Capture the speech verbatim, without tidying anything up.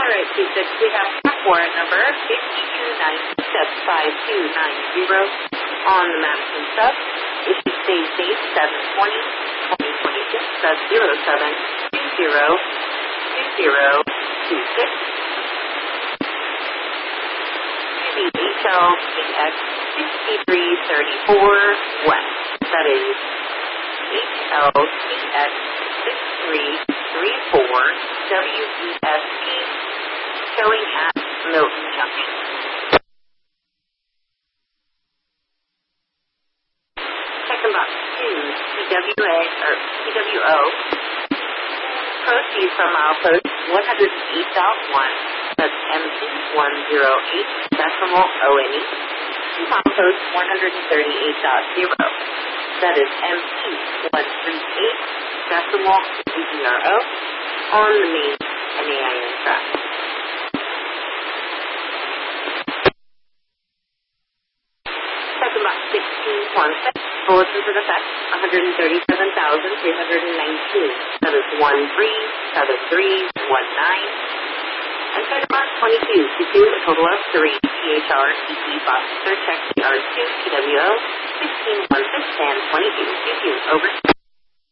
right, two six, we have warrant number six two nine six five two nine zero on the Madison sub. Issue stage date seven twenty twenty twenty-six, that's zero seven two zero two zero two six. The H L P X sixty-three thirty-four West, that is H L P X sixty-three thirty-four W E S T, showing at Milton Junction. Second box two, P W A, or P W O, proceeds from milepost one oh eight point one, that's M P one oh eight decimal O N E, to milepost one thirty-eight point zero, that is M P one thirty-eight decimal zero, on the main N A I N track. Second box sixteen one six, bulletin to the effect one hundred thirty-seven thousand three hundred nineteen, that is one three seven three one nine. And second box twenty-two, to do a total of three T H R T P box search X T R two P W O sixteen one six and twenty-two. Thank you. Over.